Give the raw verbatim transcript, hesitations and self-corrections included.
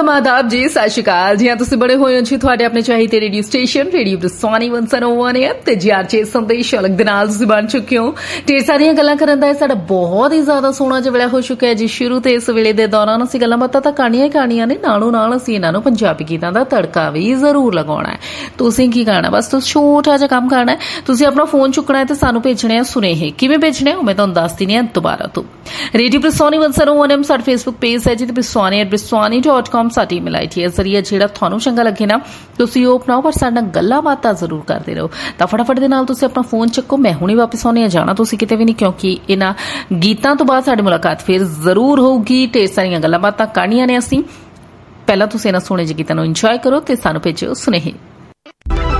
ਸਲਾਮ ਆਦਾਬ ਜੀ, ਸਤਿ ਸ਼੍ਰੀ ਅਕਾਲ ਜੀ। ਹਾਂ ਤੁਸੀਂ ਬੜੇ ਹੋਏ ਹੋ ਜੀ ਤੁਹਾਡੇ ਆਪਣੇ ਚਾਹੀਦੇ ਰੇਡੀਓ ਸਟੇਸ਼ਨ ਰੇਡੀਓ ਬਰਸਾਨੀ ਇੱਕ ਸੌ ਇੱਕ ਐਮ ਤੇ ਜੀ ਆਰ ਜੇ ਸੰਦੇਸ਼ ਅਲੱਗ ਦੇ ਨਾਲ ਤੁਸੀਂ ਬਣ ਚੁੱਕੇ ਹੋ। ਢੇਰ ਸਾਰੀਆਂ ਗੱਲਾਂ ਕਰਨ ਦਾ ਸਾਡਾ ਬਹੁਤ ਹੀ ਜ਼ਿਆਦਾ ਸੋਹਣਾ ਜਿਹਾ ਵੇਲਾ ਹੋ ਚੁੱਕਿਆ ਹੈ ਜੀ। ਸ਼ੁਰੂ ਤੇ ਇਸ ਵੇਲੇ ਦੇ ਦੌਰਾਨ ਅਸੀਂ ਗੱਲਾਂ ਬਾਤਾਂ ਤਾਂ ਕਰਨੀਆਂ ਹੀ ਕਰਨੀਆਂ ਨੇ, ਨਾਲੋਂ ਨਾਲ ਅਸੀਂ ਇਹਨਾਂ ਨੂੰ ਪੰਜਾਬੀ ਗੀਤਾਂ ਦਾ ਤੜਕਾ ਵੀ ਜ਼ਰੂਰ ਲਗਾਉਣਾ ਹੈ। ਤੁਸੀਂ ਕੀ ਕਰਨਾ, ਬਸ ਤੁਸੀਂ ਛੋਟਾ ਜਿਹਾ ਕੰਮ ਕਰਨਾ ਹੈ। ਤੁਸੀਂ ਆਪਣਾ ਫੋਨ ਚੁੱਕਣਾ ਹੈ ਤੇ ਸਾਨੂੰ ਭੇਜਣੇ ਆ ਸੁਨੇਹੇ। ਕਿਵੇਂ ਭੇਜਣੇ ਉਹ ਮੈਂ ਤੁਹਾਨੂੰ ਦੱਸ ਦਿੰਦੀ ਹਾਂ ਦੁਬਾਰਾ ਤੋਂ। ਰੇਡੀਓ ਬਰਸਾਨੀ ਇੱਕ ਸੌ ਇੱਕ ਐਮ ਸਾਡਾ ਫੇਸਬੁੱਕ ਪੇਜ ਹੈ ਜੀ, ਤੇ ਬਰਸਾਨੀ ਐਟ ਬਰਸਾਨੀ ਡਾਟ ਕਾਮ ਸਾਡੀ ਈਮੇਲ ਆਈ ਡੀ ਹੈ। ਜ਼ਰੀਆ ਜਿਹੜਾ ਤੁਹਾਨੂੰ ਚੰਗਾ ਲੱਗੇ ਨਾ ਤੁਸੀਂ ਉਹ ਅਪਣਾਓ, ਪਰ ਸਾਡੇ ਨਾਲ ਗੱਲਾਂ ਬਾਤਾਂ ਜ਼ਰੂਰ ਕਰਦੇ ਰਹੋ। ਤਾਂ ਫਟਾਫਟ ਦੇ ਨਾਲ ਤੁਸੀਂ ਆਪਣਾ ਫੋਨ ਚੱਕੋ। ਮੈਂ ਹੁਣੇ ਵਾਪਸ ਆਉਣੇ ਆ, ਜਾਣਾ ਤੁਸੀਂ ਕਿਤੇ ਵੀ ਨਹੀਂ, ਕਿਉਂਕਿ ਇਹਨਾਂ ਗੀਤਾਂ ਤੋਂ ਬਾਅਦ ਸਾਡੀ ਮੁਲਾਕਾਤ ਫਿਰ ਜ਼ਰੂਰ ਹੋਊਗੀ। ਢੇਰ ਸਾਰੀਆਂ ਗੱਲਾਂ ਬਾਤਾਂ ਕਰਨੀਆਂ ਨੇ ਅਸੀਂ। ਪਹਿਲਾਂ ਤੁਸੀਂ ਇਹਨਾਂ ਸੋਹਣੇ ਜਿਹੇ ਗੀਤਾਂ ਨੂੰ ਇੰਜੋਏ ਕਰੋ ਤੇ ਸਾਨੂੰ ਭੇਜੋ ਸੁਨੇਹੇ।